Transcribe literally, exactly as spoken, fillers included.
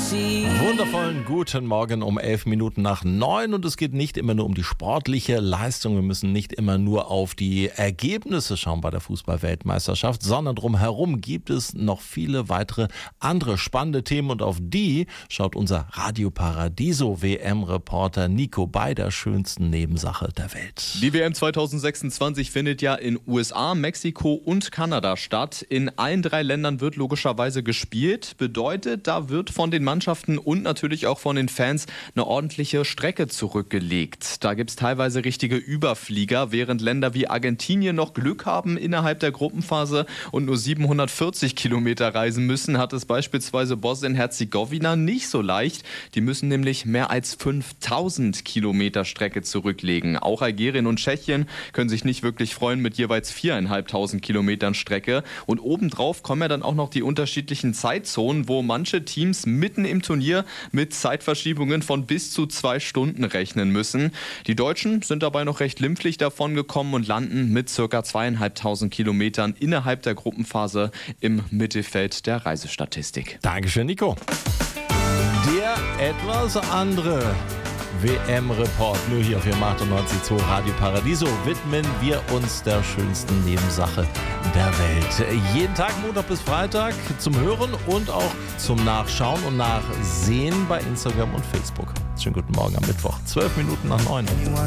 Wundervollen guten Morgen um elf Minuten nach neun und es geht nicht immer nur um die sportliche Leistung. Wir müssen nicht immer nur auf die Ergebnisse schauen bei der Fußball-Weltmeisterschaft, sondern drumherum gibt es noch viele weitere andere spannende Themen und auf die schaut unser Radio Paradiso W M-Reporter Nico bei der schönsten Nebensache der Welt. Die W M zwanzig sechsundzwanzig findet ja in U S A, Mexiko und Kanada statt. In allen drei Ländern wird logischerweise gespielt. Bedeutet, da wird von den Mannschaften und natürlich auch von den Fans eine ordentliche Strecke zurückgelegt. Da gibt es teilweise richtige Überflieger, während Länder wie Argentinien noch Glück haben innerhalb der Gruppenphase und nur siebenhundertvierzig Kilometer reisen müssen, hat es beispielsweise Bosnien-Herzegowina nicht so leicht. Die müssen nämlich mehr als fünftausend Kilometer Strecke zurücklegen. Auch Algerien und Tschechien können sich nicht wirklich freuen mit jeweils viertausendfünfhundert Kilometern Strecke. Und obendrauf kommen ja dann auch noch die unterschiedlichen Zeitzonen, wo manche Teams mitten im Turnier mit Zeitverschiebungen von bis zu zwei Stunden rechnen müssen. Die Deutschen sind dabei noch recht glimpflich davon gekommen und landen mit ca. zweieinhalbtausend Kilometern innerhalb der Gruppenphase im Mittelfeld der Reisestatistik. Dankeschön, Nico. Der etwas andere W M-Report, nur hier auf F M achtundneunzig Komma zwei Radio Paradiso, widmen wir uns der schönsten Nebensache der Welt. Jeden Tag, Montag bis Freitag, zum Hören und auch zum Nachschauen und Nachsehen bei Instagram und Facebook. Schönen guten Morgen am Mittwoch, zwölf Minuten nach neun.